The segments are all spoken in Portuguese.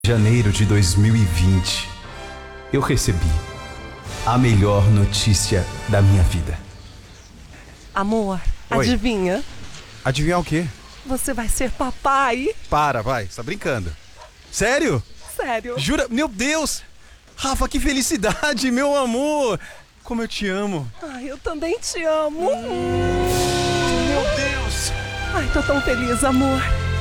Janeiro de 2020, eu recebi a melhor notícia da minha vida. Amor, Oi. adivinha? Adivinhar o quê? Você vai ser papai. Vai, você tá brincando. Sério? Sério. Jura? Meu Deus! Rafa, que felicidade, meu amor! Como eu te amo. Ai, eu também te amo. Meu Deus! Ai, tô tão feliz, amor.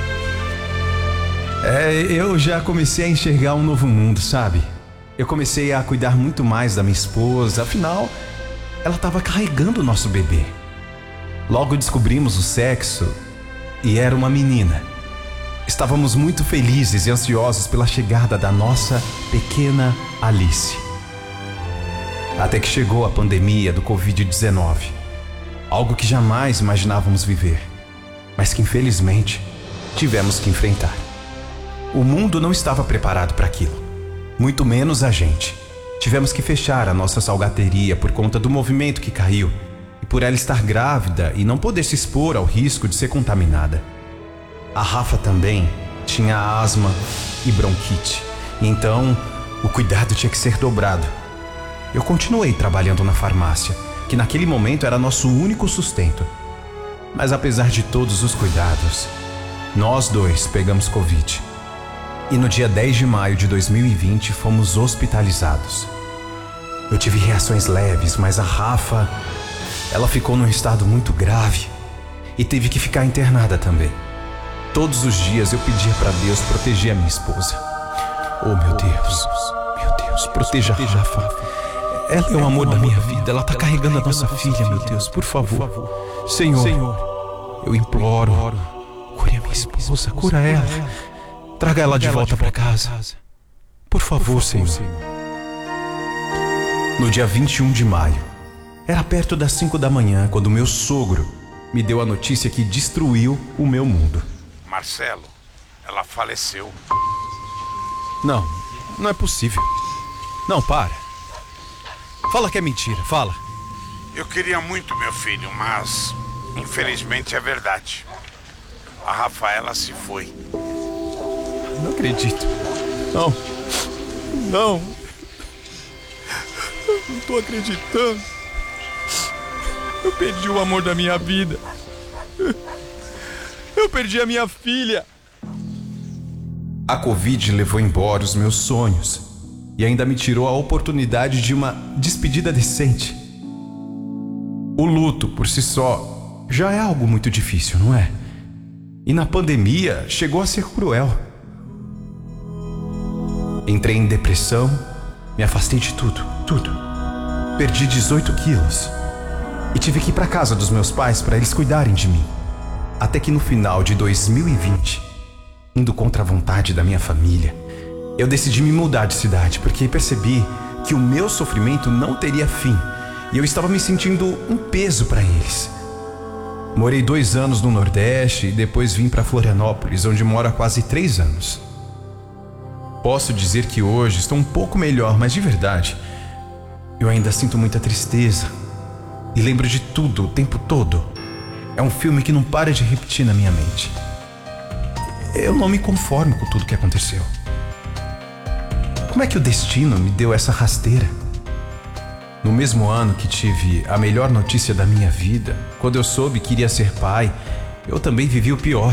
Eu já comecei a enxergar um novo mundo, sabe? Eu comecei a cuidar muito mais da minha esposa, afinal, ela estava carregando o nosso bebê. Logo descobrimos o sexo e era uma menina. Estávamos muito felizes e ansiosos pela chegada da nossa pequena Alice. Até que chegou a pandemia do Covid-19. Algo que jamais imaginávamos viver, mas que infelizmente tivemos que enfrentar. O mundo não estava preparado para aquilo, muito menos a gente. Tivemos que fechar a nossa salgateria por conta do movimento que caiu e por ela estar grávida e não poder se expor ao risco de ser contaminada. A Rafa também tinha asma e bronquite, então o cuidado tinha que ser dobrado. Eu continuei trabalhando na farmácia, que naquele momento era nosso único sustento. Mas apesar de todos os cuidados, nós dois pegamos Covid. E no dia 10 de maio de 2020 fomos hospitalizados. Eu tive reações leves, mas a Rafa, ela ficou num estado muito grave e teve que ficar internada também. Todos os dias eu pedia para Deus proteger a minha esposa. Oh, meu Deus, proteja a Rafa. Ela é o amor da minha vida, ela tá carregando a nossa filha, meu Deus, por favor. Senhor, eu imploro, cure a minha esposa, cura ela. Traga ela de volta para casa. Por favor, Senhor. No dia 21 de maio, era perto das 5 da manhã, quando meu sogro me deu a notícia que destruiu o meu mundo. Marcelo, ela faleceu. Não é possível. Não, para. Fala que é mentira, fala. Eu queria muito meu filho, mas infelizmente é verdade. A Rafaela se foi. Não acredito. Não tô acreditando. Eu perdi o amor da minha vida. Eu perdi a minha filha. A Covid levou embora os meus sonhos e ainda me tirou a oportunidade de uma despedida decente. O luto, por si só, já é algo muito difícil, não é? E na pandemia chegou a ser cruel. Entrei em depressão, me afastei de tudo. Perdi 18 quilos e tive que ir para casa dos meus pais para eles cuidarem de mim. Até que no final de 2020, indo contra a vontade da minha família, eu decidi me mudar de cidade porque percebi que o meu sofrimento não teria fim e eu estava me sentindo um peso para eles. Morei 2 anos no Nordeste e depois vim para Florianópolis, onde moro há quase 3 anos. Posso dizer que hoje estou um pouco melhor, mas de verdade, eu ainda sinto muita tristeza e lembro de tudo o tempo todo. É um filme que não para de repetir na minha mente. Eu não me conformo com tudo que aconteceu. Como é que o destino me deu essa rasteira? No mesmo ano que tive a melhor notícia da minha vida, quando eu soube que iria ser pai, eu também vivi o pior.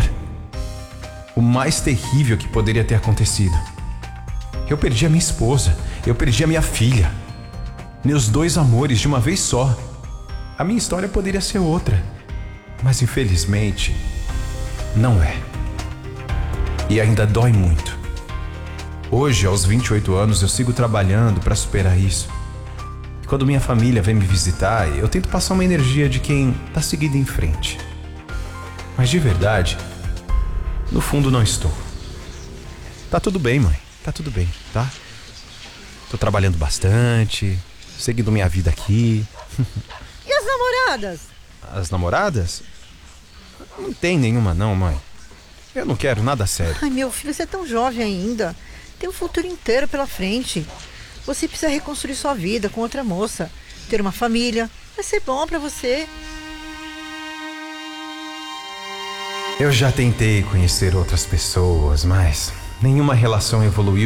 O mais terrível que poderia ter acontecido. Eu perdi a minha esposa, eu perdi a minha filha. Meus 2 amores de uma vez só. A minha história poderia ser outra, mas infelizmente não é. E ainda dói muito. Hoje, aos 28 anos, eu sigo trabalhando para superar isso. E quando minha família vem me visitar, eu tento passar uma energia de quem tá seguindo em frente. Mas de verdade, no fundo não estou. Tá tudo bem, mãe. Tá tudo bem, tá? Tô trabalhando bastante, seguindo minha vida aqui. E as namoradas? As namoradas? Não tem nenhuma não, mãe. Eu não quero nada sério. Ai, meu filho, você é tão jovem ainda. Tem um futuro inteiro pela frente. Você precisa reconstruir sua vida com outra moça. Ter uma família. Vai ser bom pra você. Eu já tentei conhecer outras pessoas, mas Nenhuma relação evoluiu